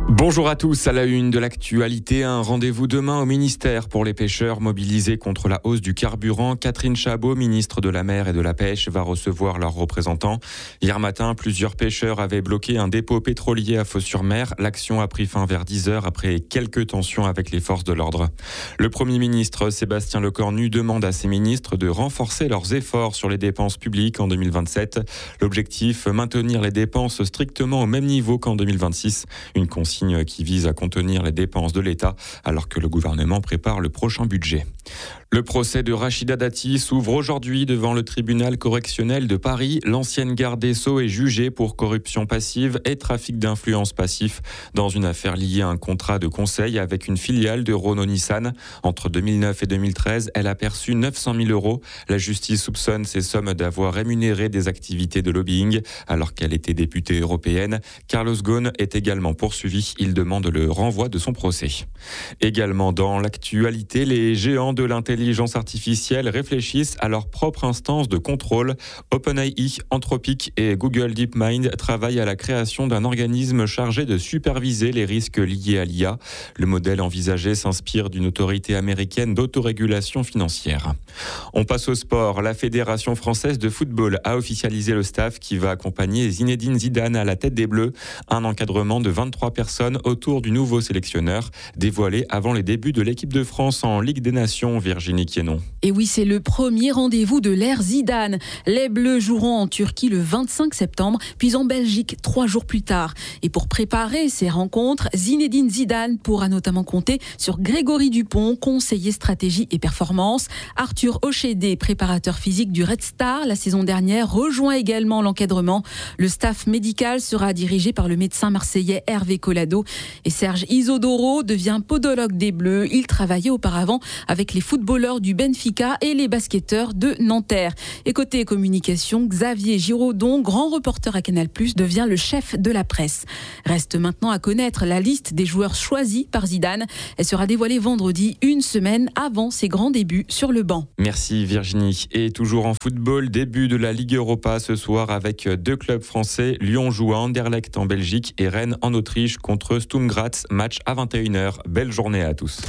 Bonjour à tous, à la une de l'actualité, un rendez-vous demain au ministère pour les pêcheurs mobilisés contre la hausse du carburant. Catherine Chabot, ministre de la Mer et de la Pêche, va recevoir leurs représentants. Hier matin, plusieurs pêcheurs avaient bloqué un dépôt pétrolier à Fos-sur-Mer. L'action a pris fin vers 10h après quelques tensions avec les forces de l'ordre. Le Premier ministre Sébastien Lecornu demande à ses ministres de renforcer leurs efforts sur les dépenses publiques en 2027. L'objectif, maintenir les dépenses strictement au même niveau qu'en 2026. Une consigne qui vise à contenir les dépenses de l'État alors que le gouvernement prépare le prochain budget. Le procès de Rachida Dati s'ouvre aujourd'hui devant le tribunal correctionnel de Paris. L'ancienne garde des Sceaux est jugée pour corruption passive et trafic d'influence passif dans une affaire liée à un contrat de conseil avec une filiale de Renault-Nissan. Entre 2009 et 2013, elle a perçu 900 000 euros. La justice soupçonne ces sommes d'avoir rémunéré des activités de lobbying alors qu'elle était députée européenne. Carlos Ghosn est également poursuivi. Il demande le renvoi de son procès. Également dans l'actualité, les géants de l'intelligence artificielle réfléchissent à leur propre instance de contrôle. OpenAI, Anthropic et Google DeepMind travaillent à la création d'un organisme chargé de superviser les risques liés à l'IA. Le modèle envisagé s'inspire d'une autorité américaine d'autorégulation financière. On passe au sport. La Fédération française de football a officialisé le staff qui va accompagner Zinedine Zidane à la tête des Bleus. Un encadrement de 23 personnes autour du nouveau sélectionneur, dévoilé avant les débuts de l'équipe de France en Ligue des Nations. Virginie Quienon. Et oui, c'est le premier rendez-vous de l'ère Zidane. Les Bleus joueront en Turquie le 25 septembre, puis en Belgique 3 jours plus tard. Et pour préparer ces rencontres, Zinedine Zidane pourra notamment compter sur Grégory Dupont, conseiller stratégie et performance. Arthur Ochédé, préparateur physique du Red Star la saison dernière, rejoint également l'encadrement. Le staff médical sera dirigé par le médecin marseillais Hervé Collado. Et Serge Isodoro devient podologue des Bleus. Il travaillait auparavant avec les footballeurs du Benfica et les basketteurs de Nanterre. Et côté communication, Xavier Giraudon, grand reporter à Canal+, devient le chef de la presse. Reste maintenant à connaître la liste des joueurs choisis par Zidane. Elle sera dévoilée vendredi, une semaine avant ses grands débuts sur le banc. Merci Virginie. Et toujours en football, début de la Ligue Europa ce soir avec 2 clubs français. Lyon joue à Anderlecht en Belgique et Rennes en Autriche contre Sturm Graz. Match à 21h. Belle journée à tous.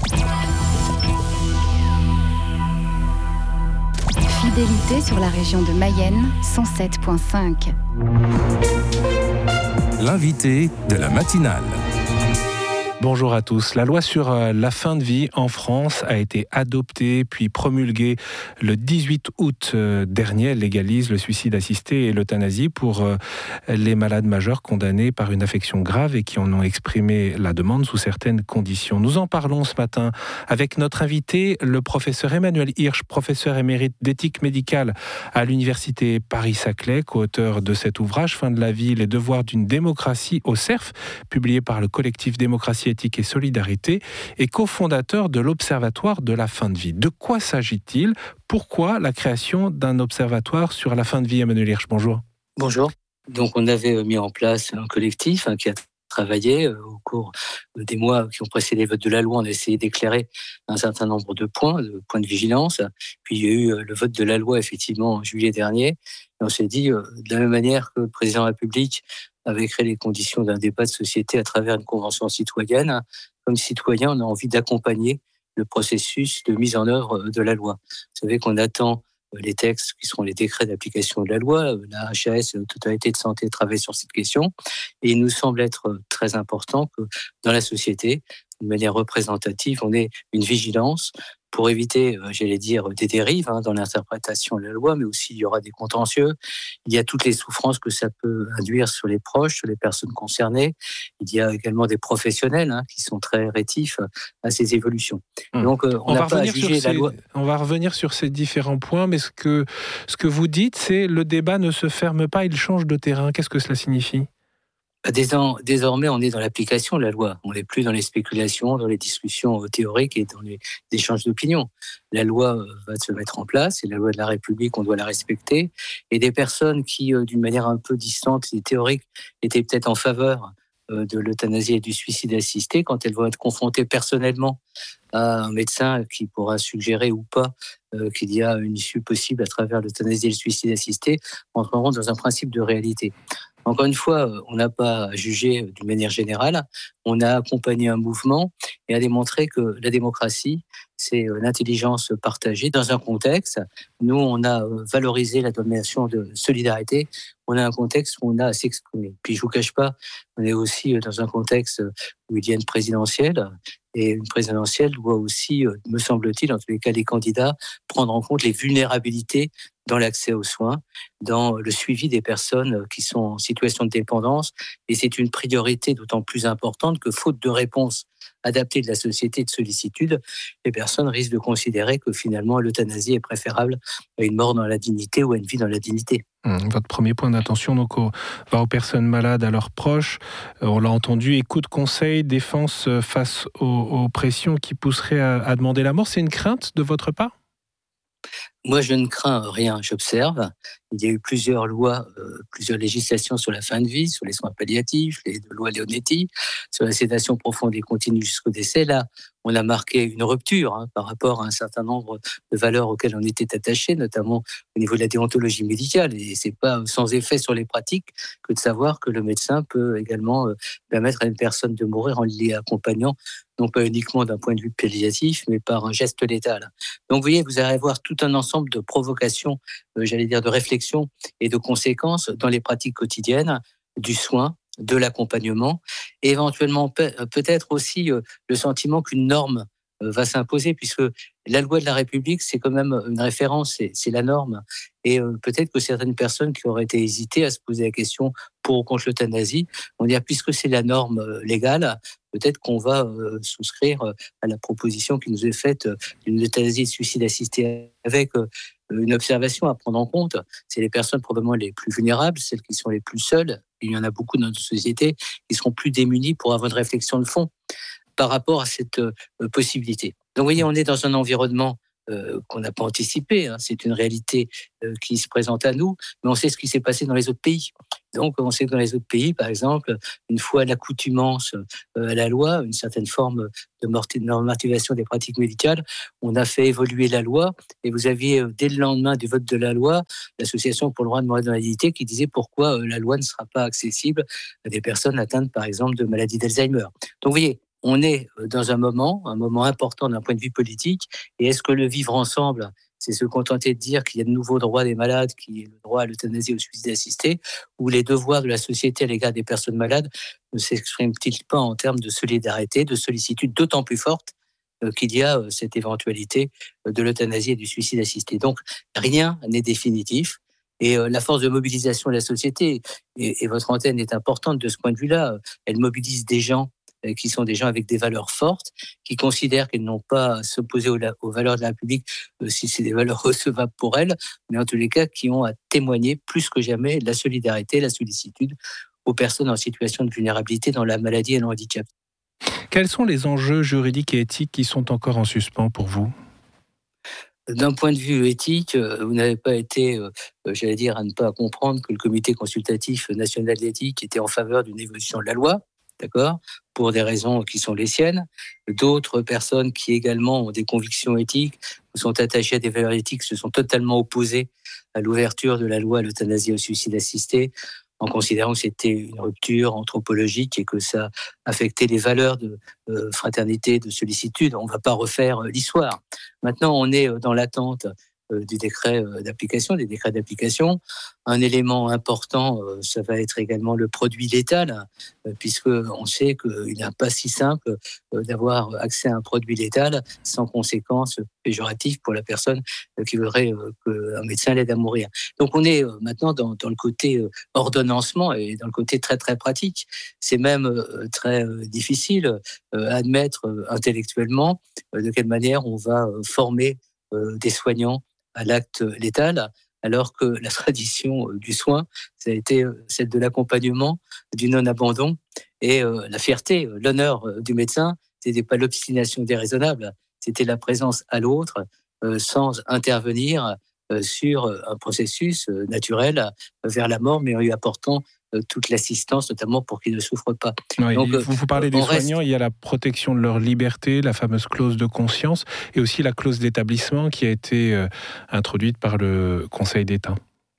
Fidélité sur la région de Mayenne, 107.5. L'invité de la matinale. Bonjour à tous. La loi sur la fin de vie en France a été adoptée puis promulguée le 18 août dernier. Elle légalise le suicide assisté et l'euthanasie pour les malades majeurs condamnés par une affection grave et qui en ont exprimé la demande sous certaines conditions. Nous en parlons ce matin avec notre invité, le professeur Emmanuel Hirsch, professeur émérite d'éthique médicale à l'université Paris-Saclay, co-auteur de cet ouvrage Fin de la vie, les devoirs d'une démocratie au CERF, publié par le collectif Démocratie, éthique et solidarité, et cofondateur de l'Observatoire de la fin de vie. De quoi s'agit-il ? Pourquoi la création d'un observatoire sur la fin de vie ? Emmanuel Hirsch, bonjour. Bonjour. Donc on avait mis en place un collectif qui a travaillé au cours des mois qui ont précédé le vote de la loi. On a essayé d'éclairer un certain nombre de points de vigilance. Puis il y a eu le vote de la loi effectivement en juillet dernier. Et on s'est dit, de la même manière que le président de la République avait créé les conditions d'un débat de société à travers une convention citoyenne, comme citoyen, on a envie d'accompagner le processus de mise en œuvre de la loi. Vous savez qu'on attend les textes qui seront les décrets d'application de la loi. La HAS, l'autorité de santé, travaille sur cette question. Et il nous semble être très important que dans la société, de manière représentative, on ait une vigilance pour éviter, des dérives dans l'interprétation de la loi, mais aussi il y aura des contentieux. Il y a toutes les souffrances que ça peut induire sur les proches, sur les personnes concernées. Il y a également des professionnels qui sont très rétifs à ces évolutions. Donc, on n'a pas à juger la loi. On va revenir sur ces différents points, mais ce que vous dites, c'est le débat ne se ferme pas, il change de terrain. Qu'est-ce que cela signifie ? Désormais, on est dans l'application de la loi. On n'est plus dans les spéculations, dans les discussions théoriques et dans les échanges d'opinions. La loi va se mettre en place, et la loi de la République, on doit la respecter. Et des personnes qui, d'une manière un peu distante et théorique, étaient peut-être en faveur de l'euthanasie et du suicide assisté, quand elles vont être confrontées personnellement à un médecin qui pourra suggérer ou pas qu'il y a une issue possible à travers l'euthanasie et le suicide assisté, entreront dans un principe de réalité. Encore une fois, on n'a pas jugé d'une manière générale, on a accompagné un mouvement et a démontré que la démocratie, c'est l'intelligence partagée dans un contexte. Nous, on a valorisé la notion de solidarité. On a un contexte où on a à s'exprimer. Puis je vous cache pas, on est aussi dans un contexte où il y a une présidentielle. Et une présidentielle doit aussi, me semble-t-il, en tous les cas les candidats, prendre en compte les vulnérabilités dans l'accès aux soins, dans le suivi des personnes qui sont en situation de dépendance. Et c'est une priorité d'autant plus importante que, faute de réponse adaptée de la société de sollicitude, les personnes risquent de considérer que finalement l'euthanasie est préférable à une mort dans la dignité ou à une vie dans la dignité. Votre premier point d'attention donc va aux personnes malades, à leurs proches. On l'a entendu, écoute, conseil, défense face aux pressions qui pousseraient à demander la mort. C'est une crainte de votre part ? Moi, je ne crains rien, j'observe. Il y a eu plusieurs lois, plusieurs législations sur la fin de vie, sur les soins palliatifs, les lois Leonetti, sur la sédation profonde et continue jusqu'au décès. Là, on a marqué une rupture par rapport à un certain nombre de valeurs auxquelles on était attaché, notamment au niveau de la déontologie médicale. Et c'est pas sans effet sur les pratiques que de savoir que le médecin peut également permettre à une personne de mourir en l'y accompagnant, non pas uniquement d'un point de vue palliatif, mais par un geste létal. Donc, vous voyez, vous allez voir tout un ensemble de provocations, de réflexions et de conséquences dans les pratiques quotidiennes du soin, de l'accompagnement, et éventuellement peut-être aussi le sentiment qu'une norme va s'imposer, puisque la loi de la République, c'est quand même une référence, c'est la norme. Et peut-être que certaines personnes qui auraient été hésitées à se poser la question pour ou contre l'euthanasie vont dire, puisque c'est la norme légale, peut-être qu'on va souscrire à la proposition qui nous est faite d'une euthanasie de suicide assisté, avec une observation à prendre en compte. C'est les personnes probablement les plus vulnérables, celles qui sont les plus seules. Il y en a beaucoup dans notre société qui seront plus démunies pour avoir une réflexion de fond par rapport à cette possibilité. Donc, vous voyez, on est dans un environnement qu'on n'a pas anticipé. C'est une réalité qui se présente à nous, mais on sait ce qui s'est passé dans les autres pays. Donc, on sait que dans les autres pays, par exemple, une fois l'accoutumance à la loi, une certaine forme de normatisation des pratiques médicales, on a fait évoluer la loi. Et vous aviez, dès le lendemain du vote de la loi, l'Association pour le droit de mourir dans la dignité qui disait pourquoi la loi ne sera pas accessible à des personnes atteintes, par exemple, de maladie d'Alzheimer. Donc, vous voyez, on est dans un moment important d'un point de vue politique. Et est-ce que le vivre ensemble, c'est se contenter de dire qu'il y a de nouveaux droits des malades, qui est le droit à l'euthanasie et au suicide assisté, ou les devoirs de la société à l'égard des personnes malades ne s'expriment-ils pas en termes de solidarité, de sollicitude d'autant plus forte qu'il y a cette éventualité de l'euthanasie et du suicide assisté. Donc, rien n'est définitif. Et la force de mobilisation de la société, et votre antenne est importante de ce point de vue-là, elle mobilise des gens qui sont des gens avec des valeurs fortes, qui considèrent qu'ils n'ont pas à s'opposer aux valeurs de la République si c'est des valeurs recevables pour elles, mais en tous les cas qui ont à témoigner plus que jamais la solidarité, la sollicitude aux personnes en situation de vulnérabilité dans la maladie et le handicap. Quels sont les enjeux juridiques et éthiques qui sont encore en suspens pour vous ? D'un point de vue éthique, vous n'avez pas été, à ne pas comprendre que le Comité consultatif national d'éthique était en faveur d'une évolution de la loi. D'accord, pour des raisons qui sont les siennes. D'autres personnes qui également ont des convictions éthiques, sont attachées à des valeurs éthiques, se sont totalement opposées à l'ouverture de la loi à l'euthanasie et au suicide assisté, en considérant que c'était une rupture anthropologique et que ça affectait les valeurs de fraternité, de sollicitude. On ne va pas refaire l'histoire. Maintenant, on est dans l'attente des décrets d'application. Un élément important, ça va être également le produit létal, puisque on sait qu'il n'est pas si simple d'avoir accès à un produit létal sans conséquences péjoratives pour la personne qui voudrait qu'un médecin l'aide à mourir. Donc on est maintenant dans le côté ordonnancement et dans le côté très très pratique. C'est même très difficile à admettre intellectuellement de quelle manière on va former des soignants à l'acte létal, alors que la tradition du soin, ça a été celle de l'accompagnement, du non-abandon, et la fierté, l'honneur du médecin, c'était pas l'obstination déraisonnable, c'était la présence à l'autre, sans intervenir sur un processus naturel vers la mort, mais en lui apportant toute l'assistance, notamment pour qu'ils ne souffrent pas. Oui, donc, vous parlez des soignants, il y a la protection de leur liberté, la fameuse clause de conscience, et aussi la clause d'établissement qui a été introduite par le Conseil d'État.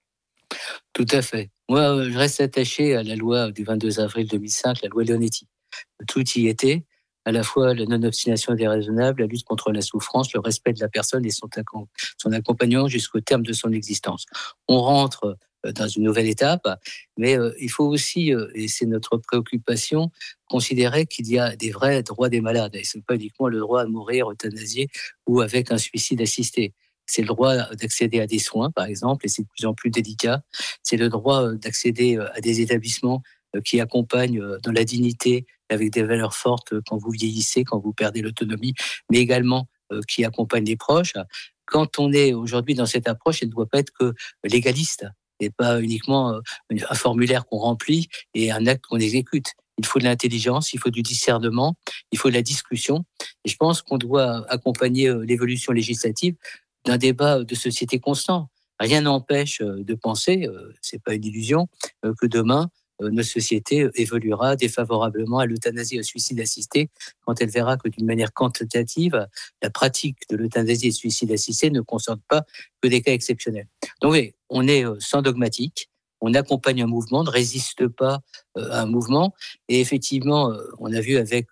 Tout à fait. Moi, je reste attaché à la loi du 22 avril 2005, la loi Leonetti. Tout y était, à la fois la non-obstination déraisonnable, la lutte contre la souffrance, le respect de la personne et son accompagnement jusqu'au terme de son existence. On rentre dans une nouvelle étape, mais il faut aussi, et c'est notre préoccupation, considérer qu'il y a des vrais droits des malades. Et ce n'est pas uniquement le droit à mourir euthanasié ou avec un suicide assisté. C'est le droit d'accéder à des soins, par exemple, et c'est de plus en plus délicat. C'est le droit d'accéder à des établissements qui accompagnent dans la dignité, avec des valeurs fortes quand vous vieillissez, quand vous perdez l'autonomie, mais également qui accompagnent les proches. Quand on est aujourd'hui dans cette approche, elle ne doit pas être que légaliste, et pas uniquement un formulaire qu'on remplit et un acte qu'on exécute. Il faut de l'intelligence, il faut du discernement, il faut de la discussion. Et je pense qu'on doit accompagner l'évolution législative d'un débat de société constant. Rien n'empêche de penser, c'est pas une illusion, que demain, notre société évoluera défavorablement à l'euthanasie et au suicide assisté quand elle verra que d'une manière quantitative, la pratique de l'euthanasie et du suicide assisté ne concerne pas que des cas exceptionnels. Donc oui, on est sans dogmatique, on accompagne un mouvement, ne résiste pas à un mouvement. Et effectivement, on a vu avec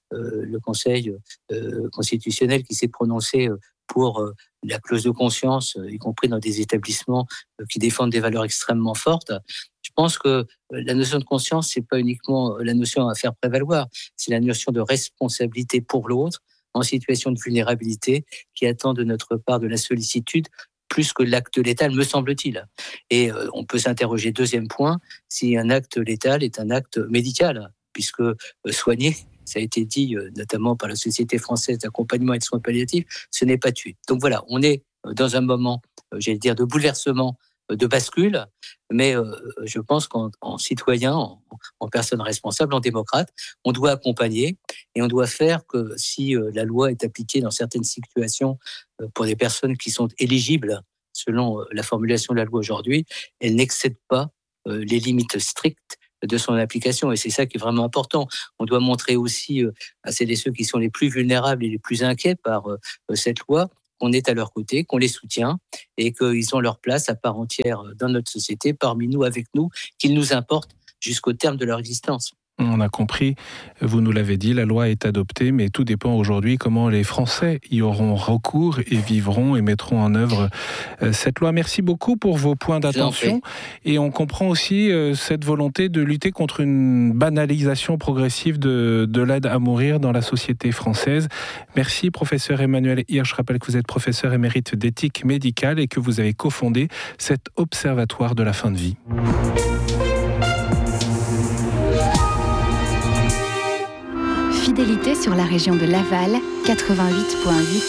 le Conseil constitutionnel qui s'est prononcé pour la clause de conscience, y compris dans des établissements qui défendent des valeurs extrêmement fortes. Je pense que la notion de conscience, c'est pas uniquement la notion à faire prévaloir, c'est la notion de responsabilité pour l'autre en situation de vulnérabilité qui attend de notre part de la sollicitude plus que l'acte létal, me semble-t-il. Et on peut s'interroger, deuxième point, si un acte létal est un acte médical, puisque soigner, ça a été dit notamment par la Société française d'accompagnement et de soins palliatifs, ce n'est pas tuer. Donc voilà, on est dans un moment, j'allais dire, de bouleversement, de bascule, mais je pense qu'en citoyen, en personne responsable, en démocrate, on doit accompagner et on doit faire que si la loi est appliquée dans certaines situations pour des personnes qui sont éligibles, selon la formulation de la loi aujourd'hui, elle n'excède pas les limites strictes de son application. Et c'est ça qui est vraiment important. On doit montrer aussi à celles et ceux qui sont les plus vulnérables et les plus inquiets par cette loi qu'on est à leur côté, qu'on les soutient et qu'ils ont leur place à part entière dans notre société, parmi nous, avec nous, qu'ils nous importent jusqu'au terme de leur existence. On a compris, vous nous l'avez dit, la loi est adoptée, mais tout dépend aujourd'hui comment les Français y auront recours et vivront et mettront en œuvre cette loi. Merci beaucoup pour vos points d'attention. Et on comprend aussi cette volonté de lutter contre une banalisation progressive de l'aide à mourir dans la société française. Merci, professeur Emmanuel Hirsch. Je rappelle que vous êtes professeur émérite d'éthique médicale et que vous avez cofondé cet observatoire de la fin de vie. Fidélité sur la région de Laval, 88.8.